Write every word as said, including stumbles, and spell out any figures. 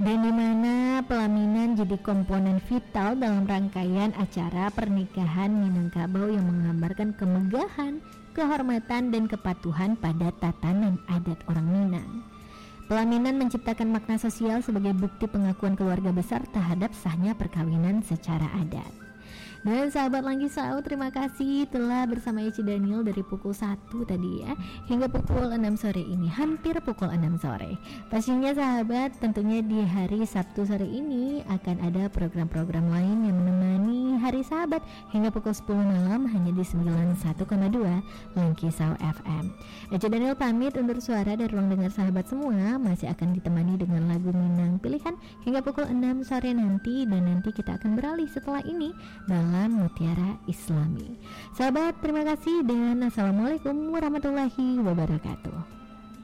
dan di mana pelaminan jadi komponen vital dalam rangkaian acara pernikahan Minangkabau yang menggambarkan kemegahan, kehormatan, dan kepatuhan pada tatanan adat orang Minang. Pelaminan menciptakan makna sosial sebagai bukti pengakuan keluarga besar terhadap sahnya perkawinan secara adat. Dan sahabat Langgi Sau, terima kasih telah bersama Eci Daniel dari pukul satu tadi ya hingga pukul enam sore ini, hampir pukul enam sore. Pastinya sahabat, tentunya di hari Sabtu sore ini akan ada program-program lain yang menemani hari sahabat hingga pukul sepuluh malam hanya di sembilan puluh satu koma dua Langgi Sau F M. Eci Daniel pamit undur suara dari ruang dengar sahabat semua, masih akan ditemani dengan lagu Minang pilihan hingga pukul enam sore nanti, dan nanti kita akan beralih setelah ini dalam Mutiara Islami. Sahabat, terima kasih dan assalamualaikum warahmatullahi wabarakatuh.